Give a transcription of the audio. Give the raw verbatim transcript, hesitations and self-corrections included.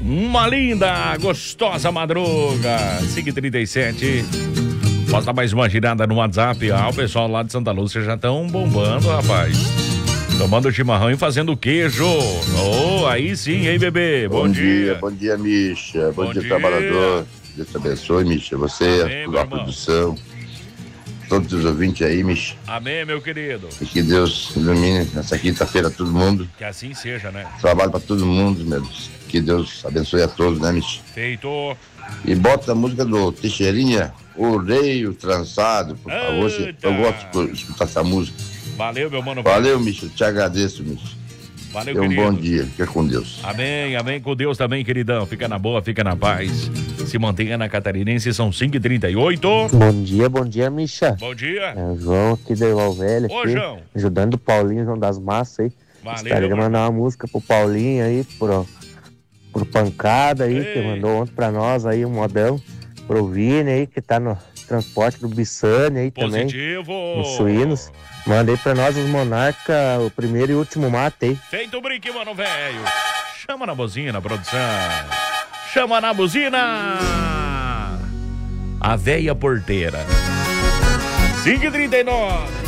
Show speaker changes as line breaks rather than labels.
Uma linda, gostosa madruga. cinco e trinta e sete. Posso dar mais uma girada no WhatsApp? Ah, o pessoal lá de Santa Lúcia já estão bombando, rapaz. Tomando chimarrão e fazendo queijo. Oh, aí sim, hein, bebê? Bom,
Bom
dia.
dia, bom dia, Misha. Bom,
Bom
dia,
dia.
trabalhador. Deus te abençoe, Misha. Você,
Amém,
toda
meu
a
irmão.
produção, todos os ouvintes aí, Misha.
Amém, meu querido.
E que Deus ilumine nessa quinta-feira todo mundo.
Que assim seja, né?
Trabalho pra todo mundo, meu Deus. Que Deus abençoe a todos, né, Misha?
Feito.
E bota a música do Teixeirinha, O Rei o Trançado, por favor.
Eita.
Eu gosto de escutar essa música.
Valeu, meu mano.
Valeu, Misha. Te agradeço, Misha.
Valeu,
Tenha um
querido.
bom dia. Fica com Deus.
Amém, amém com Deus também, queridão. Fica na boa, fica na paz. Se mantenha na Catarinense, são cinco e trinta e oito.
Bom dia, bom dia, Misha.
Bom dia.
É o João aqui da Igual Velha.
Ô,
aqui,
João.
ajudando o Paulinho, João das Massas aí.
Valeu,
Gostaria de
mano.
mandar uma música pro Paulinho aí, pro, pro Pancada aí,
Ei.
que mandou ontem pra nós aí um modão. Pro Vini aí, que tá no transporte do Bissane aí também.
Positivo.
Nos suínos. Manda aí pra nós os Monarca, o primeiro e último mate aí.
Feito o brinque, mano, velho. Chama na buzina, produção. Chama na buzina. A véia porteira. cinco e trinta e nove.